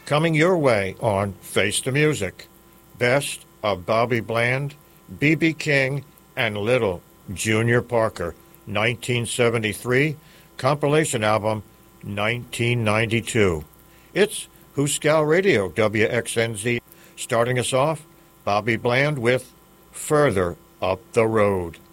Coming your way on Face the Music. Best of Bobby Bland, B.B. King, and Little Junior Parker, 1973, compilation album, 1992. It's Hooskow Radio, WXNZ. Starting us off, Bobby Bland with Further Up the Road.